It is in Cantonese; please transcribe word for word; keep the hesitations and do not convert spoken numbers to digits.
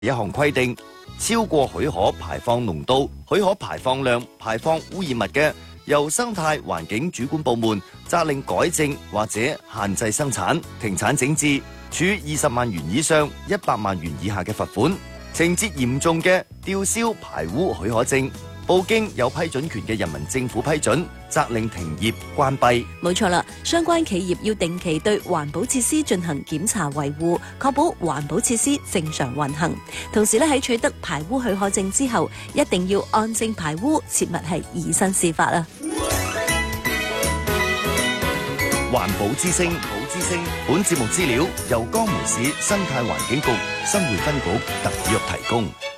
一項規定，超過許可排放濃度、許可排放量、排放污染物嘅，由生態環境主管部門責令改正或者限制生產、停產整治，處二十萬元以上一百萬元以下嘅罰款；情節嚴重嘅，吊銷排污許可證。報經有批准權嘅人民政府批准，責令停業關閉。 冇錯啦，相關企業要定期對環保設施進行檢查維護，確保環保設施正常運行。同時咧，喺取得排污許可證之後，一定要按正排污，切勿係以身試法啊！ 環保之聲，保之聲。本節目資料由江門市生態環境局生活分局特約提供。